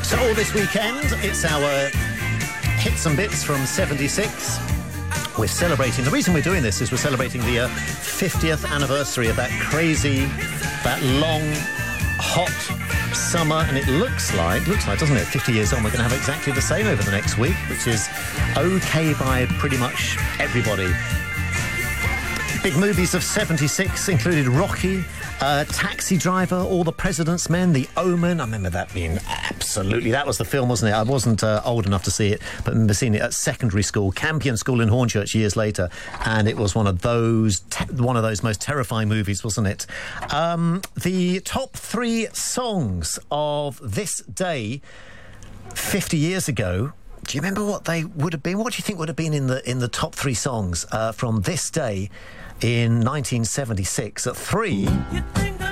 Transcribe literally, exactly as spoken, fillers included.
So all this weekend, it's our hits and bits from seventy-six. We're celebrating, the reason we're doing this is we're celebrating the uh, fiftieth anniversary of that crazy, that long, hot summer, and it looks like, looks like, doesn't it, fifty years on, we're going to have exactly the same over the next week, which is okay by pretty much everybody. Big movies of seventy-six included Rocky, uh, Taxi Driver, All the President's Men, The Omen. I remember that being absolutely... That was the film, wasn't it? I wasn't uh, old enough to see it, but I remember seeing it at secondary school, Campion School in Hornchurch years later, and it was one of those te- one of those most terrifying movies, wasn't it? Um, the top three songs of this day, fifty years ago... Do you remember what they would have been? What do you think would have been in the in the top three songs uh, from this day in nineteen seventy-six? At three...